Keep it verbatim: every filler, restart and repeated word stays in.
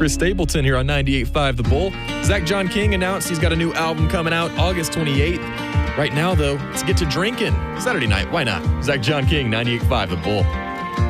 Chris Stapleton here on ninety-eight point five The Bull. Zach John King announced he's got a new album coming out August twenty-eighth. Right now, though, let's get to drinking. Saturday night, why not? Zach John King, ninety-eight point five The Bull.